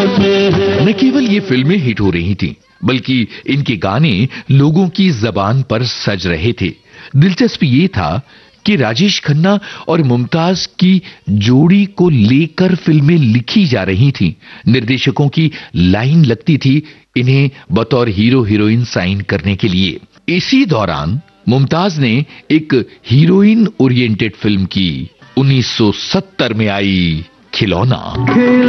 न केवल ये फिल्में हिट हो रही थीं, बल्कि इनके गाने लोगों की जबान पर सज रहे थे। दिलचस्प ये था कि राजेश खन्ना और मुमताज की जोड़ी को लेकर फिल्में लिखी जा रही थीं। निर्देशकों की लाइन लगती थी इन्हें बतौर हीरो हीरोइन साइन करने के लिए। इसी दौरान मुमताज ने एक हीरोइन ओरिएंटेड फिल्म की। 1970 में आई खिलौना।